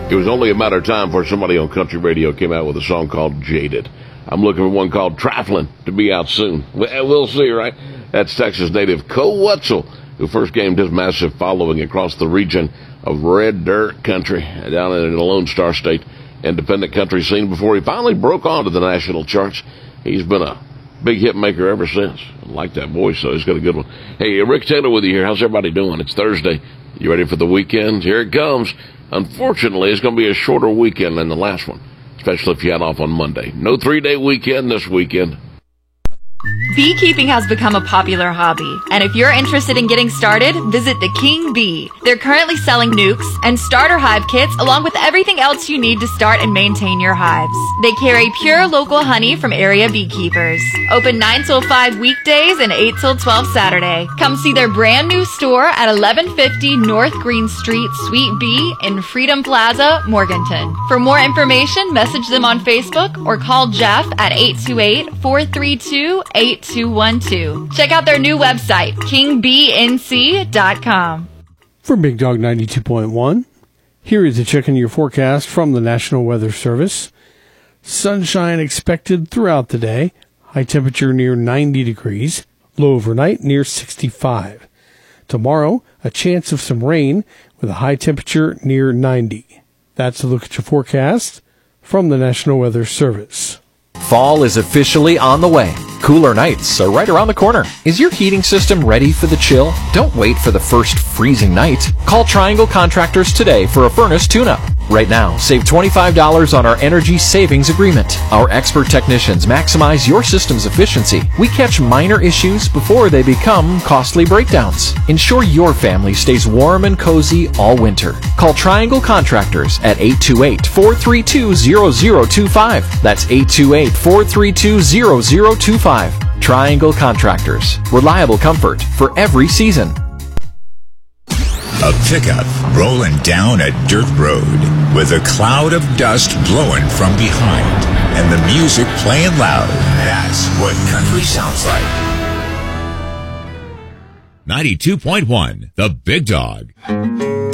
It was only a matter of time before somebody on country radio came out with a song called Jaded. I'm looking for one called Trifling to be out soon. We'll see, right? That's Texas native Cole Wetzel, who first gained his massive following across the region of red dirt country down in the Lone Star State independent country scene before he finally broke onto the national charts. He's been a big hit maker ever since. I like that voice, so he's got a good one. Hey, Rick Taylor with you here. How's everybody doing? It's Thursday. You ready for the weekend? Here it comes. Unfortunately, it's going to be a shorter weekend than the last one, especially if you had off on Monday. No 3-day weekend this weekend. Beekeeping has become a popular hobby, and if you're interested in getting started, visit the King Bee. They're currently selling nukes and starter hive kits along with everything else you need to start and maintain your hives. They carry pure local honey from area beekeepers. Open 9 till 5 weekdays and 8 till 12 Saturday. Come see their brand new store at 1150 North Green Street, Suite B in Freedom Plaza, Morganton. For more information, message them on Facebook or call Jeff at 828-432-8212. Check out their new website, kingbnc.com. For Big Dog 92.1, here is a check on your forecast from the National Weather Service. Sunshine expected throughout the day. High temperature near 90 degrees. Low overnight near 65. Tomorrow, a chance of some rain with a high temperature near 90. That's a look at your forecast from the National Weather Service. Fall is officially on the way. Cooler nights are right around the corner. Is your heating system ready for the chill? Don't wait for the first freezing night. Call Triangle Contractors today for a furnace tune-up. Right now, save $25 on our energy savings agreement. Our expert technicians maximize your system's efficiency. We catch minor issues before they become costly breakdowns. Ensure your family stays warm and cozy all winter. Call Triangle Contractors at 828-432-0025. That's 828-432-0025. Triangle Contractors. Reliable comfort for every season. A pickup rolling down a dirt road with a cloud of dust blowing from behind and the music playing loud. That's what country sounds like. 92.1, The Big Dog.